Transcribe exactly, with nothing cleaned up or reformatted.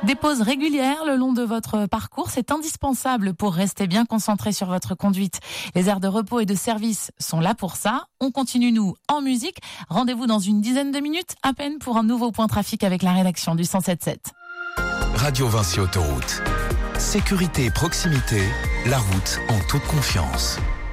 Des pauses régulières le long de votre parcours, c'est indispensable pour rester bien concentré sur votre conduite. Les aires de repos et de service sont là pour ça. On continue, nous, en musique. Rendez-vous dans une dizaine de minutes, à peine, pour un nouveau point trafic avec la rédaction du cent sept sept. Radio Vinci Autoroute. Sécurité et proximité, la route en toute confiance.